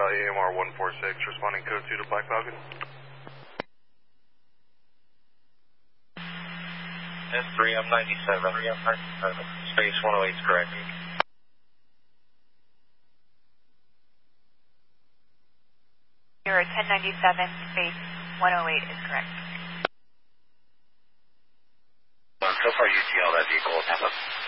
AMR 146, responding code 2 to Black Falcon. S3, I'm 97. Space 108 is correct. You're 1097, space 108 is correct. So far, UTL, that vehicle is